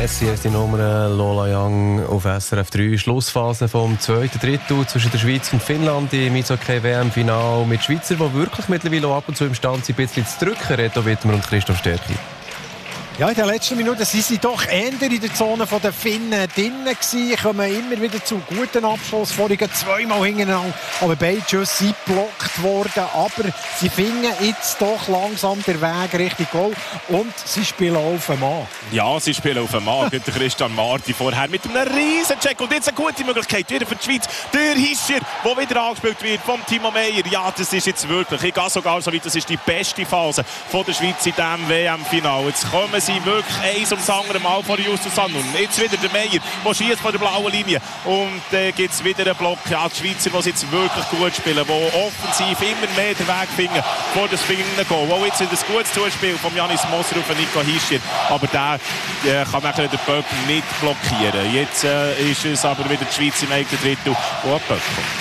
Messi, ist die Nummer Lola Young auf SRF 3. Schlussphase vom zweiten Drittel zwischen der Schweiz und Finnland im Eishockey-WM-Final mit Schweizer, die wirklich mittlerweile auch ab und zu im Stand sind, ein bisschen zu drücken. Reto Wittmer und Christoph Stärki. Ja, in den letzten Minuten sind sie doch eher in der Zone der Finnen drinnen gewesen. Kommen immer wieder zu guten Abschluss. Vorhin zweimal hintereinander. Aber beide Schüsse sind geblockt worden. Aber sie finden jetzt doch langsam den Weg Richtung Goal. Und sie spielen auf den Mann. Ja, sie spielen auf den Mann. Der Christian Marti vorher mit einem riesen Check. Und jetzt eine gute Möglichkeit wieder für die Schweiz. Der Hischer, der wieder angespielt wird vom Timo Meyer. Ja, das ist jetzt wirklich, ich gehe sogar so weit, das ist die beste Phase von der Schweiz in diesem WM-Final. Jetzt kommen sie wirklich eins ums andere Mal vor Justus an. Und jetzt wieder der Meyer, der schießt von der blauen Linie. Und dann gibt es wieder einen Block. Ja, die Schweizer, die jetzt wirklich gut spielen, die offensiv immer mehr den Weg finden vor das Finnen-Goal. Wo jetzt wieder ein gutes Zuspiel von Janis Moser auf Nico Hischier. Aber der kann man den Böck nicht blockieren. Jetzt ist es aber wieder die Schweiz im eigenen Drittel, wo ein Böck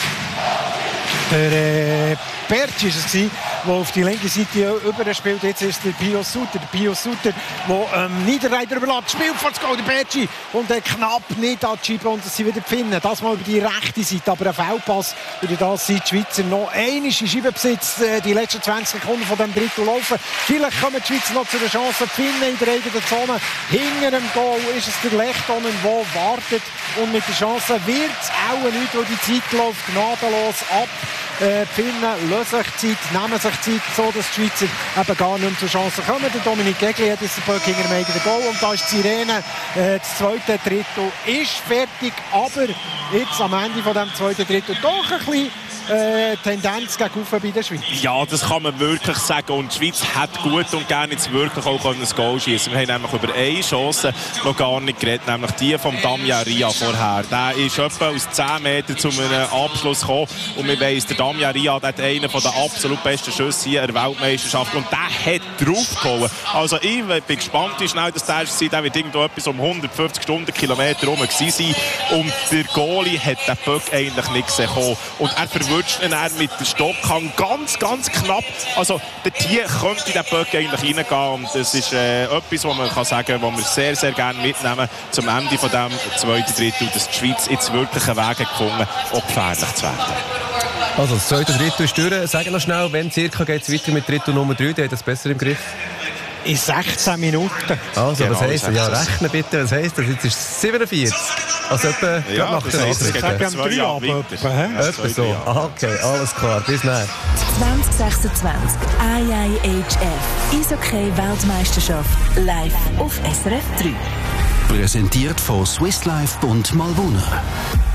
kommt. Der Bertsch war es, der auf die linke Seite überspielt. Jetzt ist der Pio Suter. Der Pio Suter, der Niederreiter überlässt. Spielt vor das Goal. Der Bertsch und knapp nicht an die Scheibe. Und sie wieder finden. Das mal über die rechte Seite. Aber ein Foulpass. Über das sind die Schweizer noch einmal in Scheibenbesitz. Die letzten 20 Sekunden von dem Drittel laufen. Vielleicht kommen die Schweizer noch zu der Chance. Finden in der eigenen Zone. Hinter dem Goal ist es der Lechtonen, der wartet. Und mit der Chance wird es auch nicht, weil die Zeit läuft gnadenlos ab. Die Finnen lösen sich Zeit, nehmen sich Zeit, so dass die Schweizer eben gar nicht mehr zur Chance kommen. Der Dominik Gegli hat jetzt den Böck hinter dem eigenen Goal und da ist die Sirene. Das zweite Drittel ist fertig, aber jetzt am Ende von dem zweiten Drittel doch ein bisschen Tendenz gegen bei der Schweiz. Ja, das kann man wirklich sagen. Und die Schweiz hat gut und gerne jetzt wirklich auch ein Goal schießen. Wir haben nämlich über eine Chance noch gar nicht geredet, nämlich die von Damian Ria vorher. Der ist etwa aus 10 Metern zu einem Abschluss gekommen. Und wir weiss, der Damian Ria hat einen der absolut besten Schüsse hier in der Weltmeisterschaft. Und der hat draufgehauen. Also ich bin gespannt, wie schnell das war. Der wird irgendwo etwas um 150 Stundenkilometer rum gewesen sein. Und der Goalie hat den Böck eigentlich nicht gesehen. Und er verwirrt ihn mit dem Stockhang ganz, ganz knapp. Also hier könnte der Böck eigentlich reingehen. Und das ist etwas, was man kann sagen, was wir sehr, sehr gerne mitnehmen zum Ende von diesem zweiten Drittel, dass die Schweiz jetzt wirklich einen Weg gefunden hat, auch gefährlich zu werden. Also das zweite Drittel ist durch. Sagen noch schnell, wenn circa geht es weiter mit Drittel Nummer 3, der hat das besser im Griff? In 16 Minuten. Also, genau, was heisst das? Ja, rechnen bitte. Was heisst das? Jetzt ist es 47. Also etwa ja, nach der Nachricht. Ich sage am 3 ab. Etwa so. Okay, alles klar. Bis dann. 2026 IIHF Eishockey-Weltmeisterschaft live auf SRF 3. Präsentiert von Swiss Life und Malwohner.